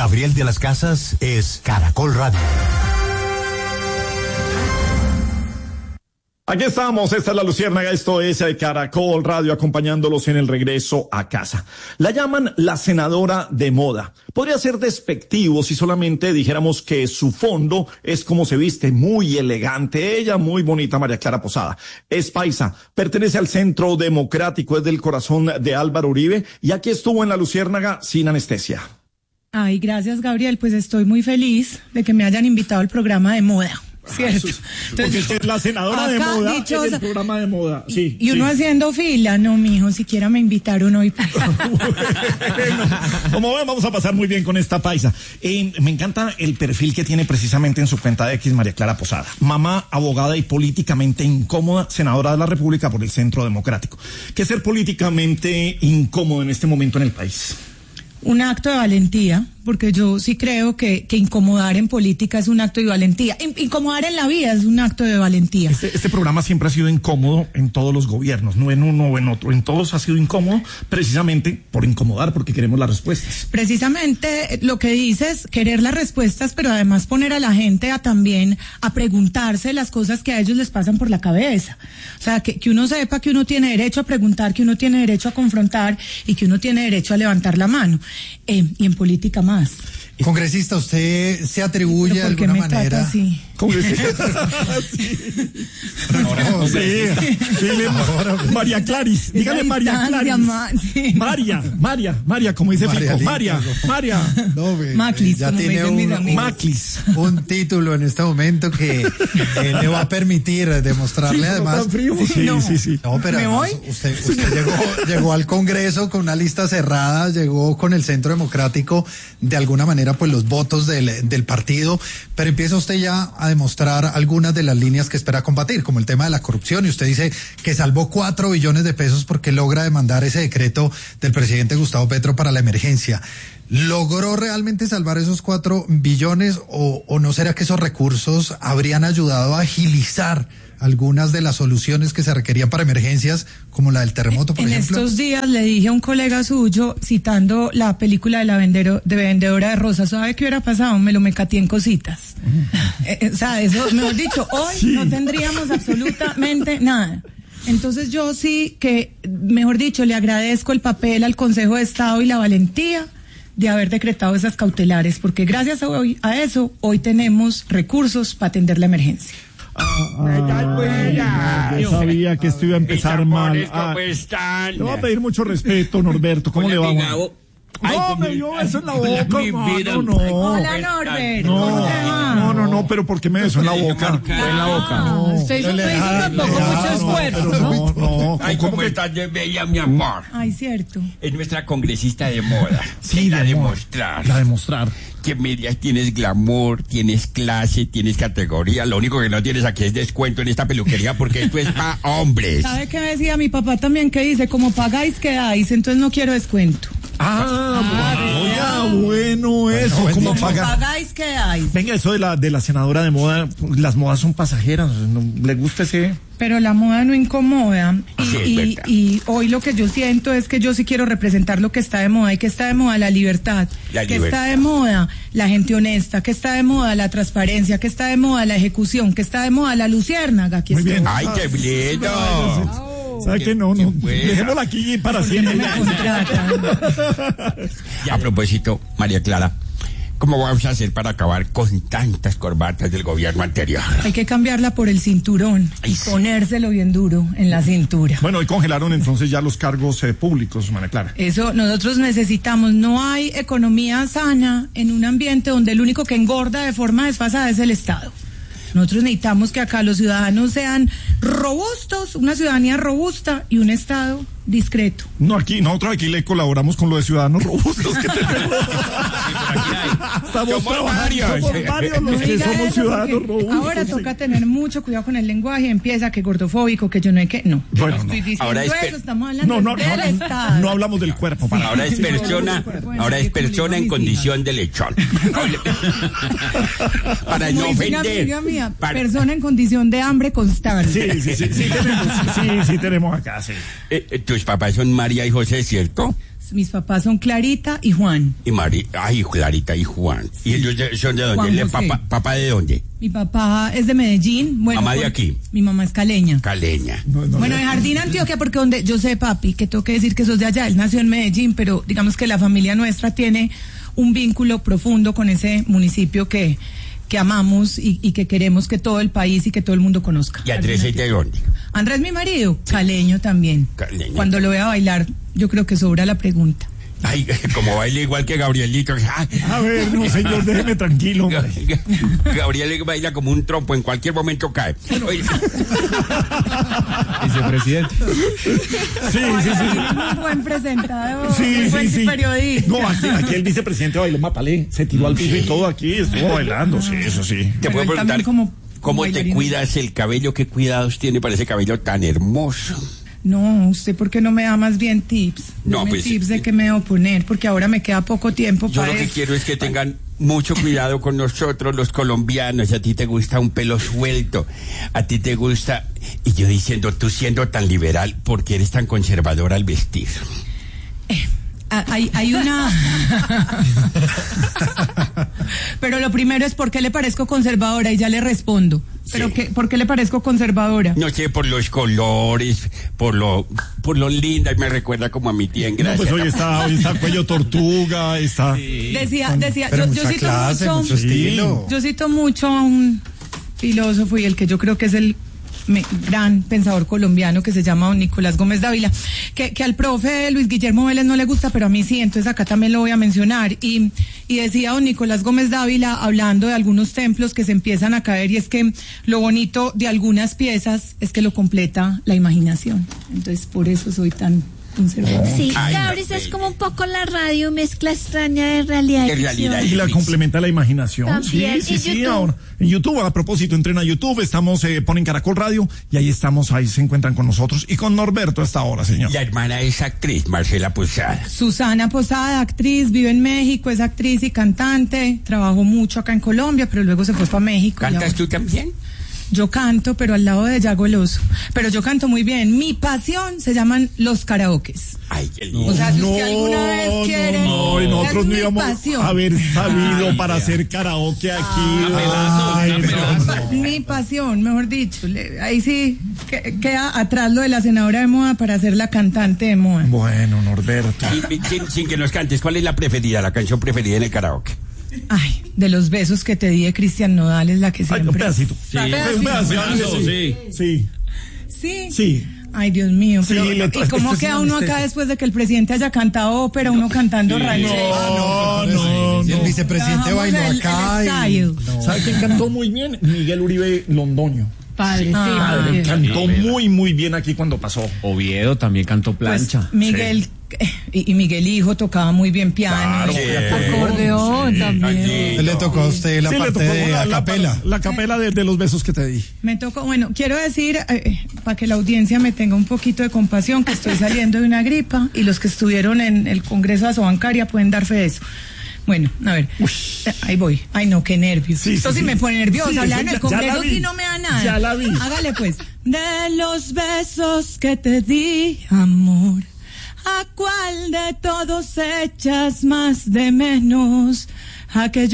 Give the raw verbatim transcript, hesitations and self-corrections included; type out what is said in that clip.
Gabriel de las Casas es Caracol Radio. Aquí estamos, esta es la Luciérnaga, esto es Caracol Radio, acompañándolos en el regreso a casa. La llaman la senadora de moda. Podría ser despectivo si solamente dijéramos que su fondo es como se viste, muy elegante. Ella, muy bonita, María Clara Posada. Es paisa, pertenece al Centro Democrático, es del corazón de Álvaro Uribe, y aquí estuvo en la Luciérnaga sin anestesia. Ay, gracias, Gabriel, pues estoy muy feliz de que me hayan invitado al programa de moda. Cierto. Entonces, porque es la senadora de moda dichosa, en el programa de moda. Sí, y uno sí. haciendo fila, no, mijo, siquiera me invitaron hoy. Bueno, como ven, vamos a pasar muy bien con esta paisa. Eh, me encanta el perfil que tiene precisamente en su cuenta de X María Clara Posada. Mamá, abogada y políticamente incómoda, senadora de la República por el Centro Democrático. ¿Qué es ser políticamente incómodo en este momento en el país? Un acto de valentía, porque yo sí creo que, que incomodar en política es un acto de valentía. Incomodar en la vida es un acto de valentía. Este, este programa siempre ha sido incómodo en todos los gobiernos, no en uno o en otro. En todos ha sido incómodo precisamente por incomodar, porque queremos las respuestas. Precisamente lo que dices, querer las respuestas, pero además poner a la gente a también a preguntarse las cosas que a ellos les pasan por la cabeza. O sea, que, que uno sepa que uno tiene derecho a preguntar, que uno tiene derecho a confrontar y que uno tiene derecho a levantar la mano. Eh, y en política más. Congresista, ¿usted se atribuye de alguna manera? Así? Congresista. sí. No, sí. Dile, María Claris. Dígale María Claris. Ma, sí. María, María, María, como dice Fico. María, María. No, me, Maclis, ya como tiene me un, Maclis. un título en este momento que eh, le va a permitir demostrarle sí, además. Frío, sí, no. sí, sí. No, pero ¿Me además, voy? usted, usted llegó, llegó al Congreso con una lista cerrada, llegó con el Centro Democrático, de alguna manera, pues los votos del, del partido, pero empieza usted ya a demostrar algunas de las líneas que espera combatir, como el tema de la corrupción, y usted dice que salvó cuatro billones de pesos porque logra demandar ese decreto del presidente Gustavo Petro para la emergencia. ¿Logró realmente salvar esos cuatro billones o, o no será que esos recursos habrían ayudado a agilizar algunas de las soluciones que se requerían para emergencias, como la del terremoto, por en ejemplo? En estos días le dije a un colega suyo, citando la película de la vendero, de vendedora de rosas, ¿sabe qué hubiera pasado? Me lo mecateé en cositas. Mm. Eh, o sea, eso, mejor dicho, hoy sí. no tendríamos absolutamente nada. Entonces yo sí que, mejor dicho, le agradezco el papel al Consejo de Estado y la valentía de haber decretado esas cautelares, porque gracias a, hoy, a eso, hoy tenemos recursos para atender la emergencia. Ah, yo sabía que esto iba a empezar mal. Ah, le voy a pedir mucho respeto, Norberto. ¿Cómo le va? Ay, no, me dio eso en la boca, mi vida. No, no. Hola, Norbert. No, no, no, no, pero ¿por qué me besó en la boca? Fue en la boca. No, usted hizo tampoco mucho esfuerzo. No, no. Ay, ¿cómo estás de bella, mi amor? Ay, cierto. Es nuestra congresista de moda. Sí, la de demostrar. La demostrar. Que medias tienes glamour, tienes clase, tienes categoría. Lo único que no tienes aquí es descuento en esta peluquería porque esto es para hombres. ¿Sabe qué decía mi papá también? Que dice, como pagáis, quedáis, entonces no quiero descuento. Ah, ah bueno, bueno, eso, bueno, como paga... pagáis, quedáis. Venga, eso de la de la senadora de moda, las modas son pasajeras, ¿no? ¿Le gusta ese? Pero la moda no incomoda. Y, sí, y, y hoy lo que yo siento es que yo sí quiero representar lo que está de moda. ¿Y que está de moda? La libertad. La que libertad. está de moda la gente honesta. Que está de moda la transparencia. Que está de moda la ejecución. Que está de moda la luciérnaga. Aquí Muy bien. Ay, qué lindo. ¿Sabe qué? No, no. Dejémosla aquí para siempre. Me contratan. A propósito, María Clara, ¿cómo vamos a hacer para acabar con tantas corbatas del gobierno anterior? Hay que cambiarla por el cinturón y ponérselo bien duro en la cintura. Bueno, hoy congelaron entonces ya los cargos eh, públicos, María Clara. Eso nosotros necesitamos. No hay economía sana en un ambiente donde el único que engorda de forma desfasada es el Estado. Nosotros necesitamos que acá los ciudadanos sean robustos, una ciudadanía robusta y un Estado discreto. No, aquí, nosotros aquí le colaboramos con lo de ciudadanos robustos que tenemos. Estamos somos trabajando, varios. somos varios los No que diga somos eso, ciudadanos robustos. ahora sí. toca tener mucho cuidado con el lenguaje. Empieza que gordofóbico, que yo no hay que... No, yo Bueno, no estoy no. diciendo Ahora es eso, per- estamos hablando No, no, del no, Estado. no hablamos del cuerpo. Para. Ahora es Sí, persona, bueno, ahora sí, es como le persona en digo a mis condición de lechón. Para Como no dice una ofender. amiga mía, Para- persona en condición de hambre constante. Sí, sí, sí, sí, tenemos, sí, sí tenemos acá, sí. Eh, eh, tus papás son María y José, ¿cierto? Mis papás son Clarita y Juan. Y Mari, ay, Clarita y Juan. ¿Y ellos de- son de dónde? Juan ¿Le- José. papá, ¿Papá de dónde? Mi papá es de Medellín. Bueno, Mamá de por- aquí. Mi mamá es caleña. Caleña. Bueno, de Jardín Antioquia, porque donde yo sé, papi, que tengo que decir que sos de allá. Él nació en Medellín, pero digamos que la familia nuestra tiene un vínculo profundo con ese municipio que, que amamos y, y que queremos que todo el país y que todo el mundo conozca. ¿Y Andrés es de dónde? Andrés, mi marido, caleño también. Caleño. Cuando lo vea bailar, yo creo que sobra la pregunta. Ay, como baila igual que Gabrielito. Ay, A ver, no, señor, déjeme tranquilo. hombre. Ga- Gabriel baila como un trompo, en cualquier momento cae. Oye, Vicepresidente. Sí, sí, sí. Muy buen presentador, Sí, muy sí, buen sí. periodista. No, aquí, aquí el vicepresidente bailó Mapalé, se tiró al piso y todo aquí, estuvo bailando, sí, eso sí. te Bueno, puedo él preguntar, también como- ¿cómo como te bailarín. cuidas el cabello? ¿Qué cuidados tiene para ese cabello tan hermoso? No, ¿usted por qué no me da más bien tips? No, Deme pues, tips de qué me debo poner, porque ahora me queda poco tiempo Yo para lo que eso. quiero es que tengan mucho cuidado con nosotros los colombianos. A ti te gusta un pelo suelto, a ti te gusta... Y yo diciendo, tú siendo tan liberal, ¿por qué eres tan conservador al vestir? Ah, Hay, hay una... Pero lo primero es por qué le parezco conservadora y ya le respondo. Pero Sí. qué, ¿por qué le parezco conservadora? No sé, por los colores, por lo por lo linda, me recuerda como a mi tía en No, Gracia. pues hoy está, hoy está cuello tortuga, está... Decía, decía, Pero yo, yo mucha cito clase, mucho, mucho estilo. yo cito mucho a un filósofo y el que yo creo que es el me- gran pensador colombiano que se llama don Nicolás Gómez Dávila, que, que al profe Luis Guillermo Vélez no le gusta, pero a mí sí, entonces acá también lo voy a mencionar. Y, y decía don Nicolás Gómez Dávila, hablando de algunos templos que se empiezan a caer, y es que lo bonito de algunas piezas es que lo completa la imaginación. Entonces por eso soy tan conservadora. Sí, Ay, Gabris no, es baby. como un poco la radio, mezcla extraña de realidad. De y realidad ficción. Y la complementa la imaginación. También, Sí, sí, y sí. YouTube. Ahora, en YouTube, a propósito, entren a YouTube, estamos, eh, ponen Caracol Radio y ahí estamos, ahí se encuentran con nosotros y con Norberto a esta hora, señor. La hermana es actriz, Marcela Posada. Susana Posada, actriz, vive en México, es actriz y cantante, trabajó mucho acá en Colombia, pero luego se fue para México. y ¿Cantas ahora- tú también? Yo canto, pero al lado de Yago el Oso. Pero yo canto muy bien. Mi pasión se llaman los karaokes. Ay, qué lindo. O sea, si usted alguna vez quiere, no, y es nosotros no mi íbamos pasión. a haber sabido Ay, para ya. hacer karaoke aquí. Capelazo, Ay, capelazo. no. Mi pasión, mejor dicho. Le- ahí sí que- queda atrás lo de la senadora de moda para ser la cantante de moda. Bueno, Norberto. Sin, sin- sin que nos cantes, ¿cuál es la preferida, la canción preferida en el karaoke? Ay, de los besos que te di de Cristian Nodal es la que Ay, siempre. un pedacito. Sí, un pedacito. sí. Sí. Sí. Sí. Ay, Dios mío, pero Sí, le- ¿y cómo esto es queda una uno acá anestesia. después de que el presidente haya cantado ópera, uno cantando ranchero? No, no, Y el no. vicepresidente Bajamos bailó el- acá el y... style. No. ¿Sabe quién cantó muy bien? Miguel Uribe Londoño. Padre, sí, Ah, padre. bien. Cantó muy, muy bien aquí cuando pasó. Oviedo también cantó Pues, plancha. Miguel y, y Miguel Hijo tocaba muy bien piano. Claro, y- sí. Acordeón también. Él le tocó a usted la Sí, le parte tocó de la, la la- capela. La, capela de, de los besos que te di. Me tocó, bueno, quiero decir, eh, para que la audiencia me tenga un poquito de compasión, que estoy saliendo de una gripa y los que estuvieron en el Congreso de Asobancaria pueden dar fe de eso. Bueno, a ver, eh, ahí voy. Ay, no, qué nervios. Sí, Esto sí, sí, sí. me pone nerviosa. Sí, Hablar sí, en el ya- ya la Congreso vi. sí no me da nada. Ya la vi. Hágale pues. De los besos que te di, amor, ¿a cuál de todos echas más de menos? A que yo